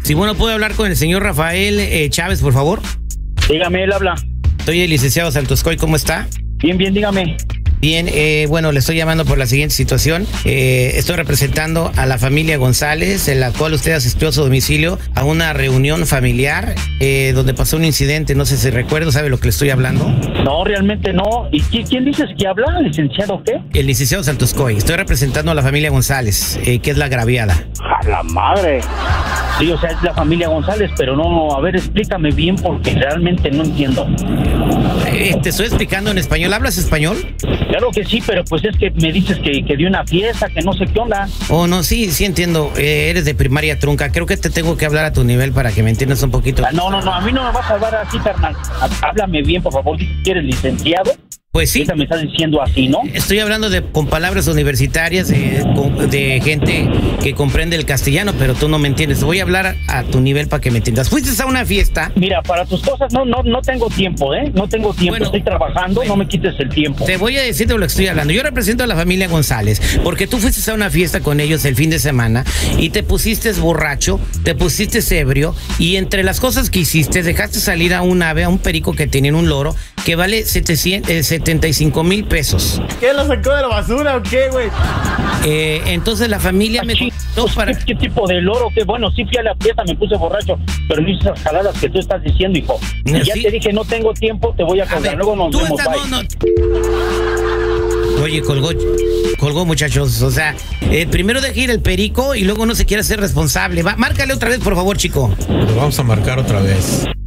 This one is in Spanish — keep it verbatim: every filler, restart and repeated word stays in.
Sí, bueno, ¿puedo hablar con el señor Rafael eh, Chávez, por favor? Dígame, él habla. Soy el licenciado Santoscoy, ¿cómo está? Bien, bien, dígame. Bien, eh, bueno, le estoy llamando por la siguiente situación. Eh, estoy representando a la familia González, en la cual usted asistió a su domicilio a una reunión familiar eh, donde pasó un incidente. No sé si recuerdo, ¿sabe lo que le estoy hablando? No, realmente no. ¿Y qui- quién dices que habla? ¿Licenciado qué? El licenciado Santoscoy. Estoy representando a la familia González, eh, que es la agraviada. ¡A la madre! Sí, o sea, es la familia González, pero no, a ver, explícame bien porque realmente no entiendo. Eh, te estoy explicando en español. ¿Hablas español? Claro que sí, pero pues es que me dices que, que dio una fiesta, que no sé qué onda. Oh, no, sí, sí entiendo. Eh, eres de primaria trunca. Creo que te tengo que hablar a tu nivel para que me entiendas un poquito. Ah, No, no, no, a mí no me vas a hablar así, carnal. Há- Háblame bien, por favor, si eres licenciado. Pues sí. Ahorita me estás diciendo así, ¿no? Estoy hablando de con palabras universitarias de, con- de gente que comprende el castellano, pero tú no me entiendes. Voy a hablar a tu nivel para que me entiendas. Fuiste a una fiesta. Mira, para tus cosas no, no, no tengo tiempo, ¿eh? No tengo tiempo, Bueno, estoy trabajando, no me quites el tiempo. Te voy a decir de lo que estoy hablando. Yo represento a la familia González, porque tú fuiste a una fiesta con ellos el fin de semana y te pusiste borracho, te pusiste ebrio y entre las cosas que hiciste dejaste salir a un ave, a un perico que tenía en un loro que vale setecientos, eh, setenta y cinco mil pesos. ¿Qué, lo sacó de la basura o qué, güey? Eh, entonces la familia me Aquí, contactó pues, para... ¿qué, qué tipo de loro? Que bueno, sí fui a la fiesta, me puse borracho, pero no hice esas jaladas que tú estás diciendo, hijo. Y ya Sí. te dije, no tengo tiempo, te voy a A colgar, ver, luego nos tú vemos, estás- bye. no, no. Oye, colgó, colgó muchachos, o sea, eh, primero deja ir el perico y luego no se quiere hacer responsable. Va, márcale otra vez, por favor, chico. Lo vamos a marcar otra vez.